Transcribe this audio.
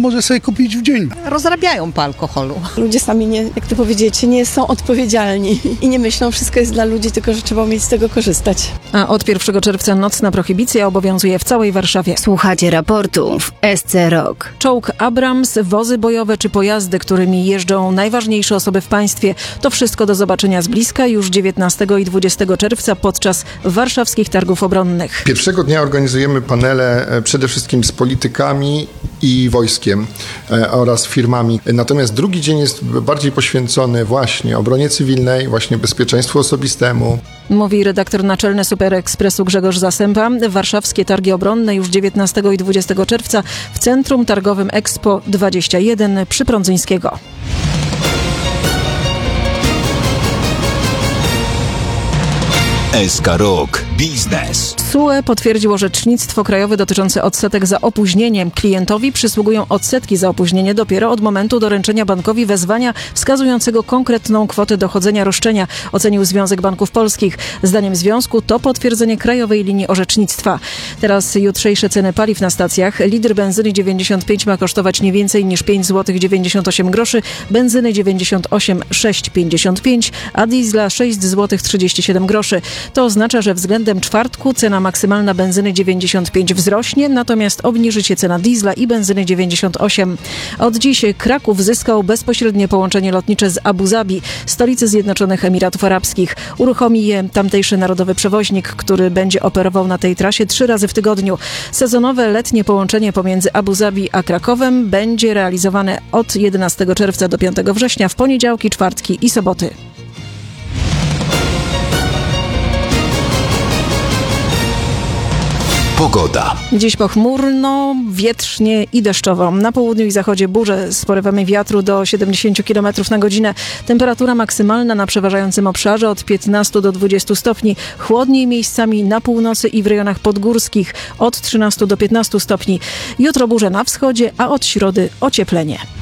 może sobie kupić w dzień. Rozrabiają po alkoholu. Ludzie sami nie, jak to powiedzieć, nie są odpowiedzialni i nie myślą, wszystko jest dla ludzi, tylko że trzeba umieć z tego korzystać. A od 1 czerwca nocna prohibicja obowiązuje w całej Warszawie. Słuchacie raportu w SC Rock. Czołg Abrams, wozy bojowe czy pojazdy, którymi jeżdżą najważniejsze osoby w państwie. To wszystko do zobaczenia z bliska już 19 i 20 czerwca podczas warszawskich targów obronnych. Pierwszego dnia organizujemy panele przede wszystkim z politykami i wojskiem oraz firmami. Natomiast drugi dzień jest bardziej poświęcony właśnie obronie cywilnej, właśnie bezpieczeństwu osobistemu. Mówi redaktor naczelny Super Expressu Grzegorz Zasępa. Warszawskie targi obronne już 19 i 20 czerwca w Centrum Targowym Expo 21 przy Prądzyńskiego. SK Rock Biznes. TSUE potwierdziło orzecznictwo krajowe dotyczące odsetek za opóźnieniem. Klientowi przysługują odsetki za opóźnienie dopiero od momentu doręczenia bankowi wezwania wskazującego konkretną kwotę dochodzenia roszczenia, ocenił Związek Banków Polskich. Zdaniem związku to potwierdzenie krajowej linii orzecznictwa. Teraz jutrzejsze ceny paliw na stacjach. Litr benzyny 95 ma kosztować nie więcej niż 5 zł 98 groszy, benzyny 98 6,55, a diesla 6 zł 37 groszy. To oznacza, że względem czwartku cena maksymalna benzyny 95 wzrośnie, natomiast obniży się cena diesla i benzyny 98. Od dziś Kraków zyskał bezpośrednie połączenie lotnicze z Abu Zabi, stolicy Zjednoczonych Emiratów Arabskich. Uruchomi je tamtejszy narodowy przewoźnik, który będzie operował na tej trasie 3 razy w tygodniu. Sezonowe letnie połączenie pomiędzy Abu Zabi a Krakowem będzie realizowane od 11 czerwca do 5 września w poniedziałki, czwartki i soboty. Pogoda. Dziś pochmurno, wietrznie i deszczowo. Na południu i zachodzie burze z porywami wiatru do 70 km na godzinę. Temperatura maksymalna na przeważającym obszarze od 15 do 20 stopni. Chłodniej miejscami na północy i w rejonach podgórskich od 13 do 15 stopni. Jutro burze na wschodzie, a od środy ocieplenie.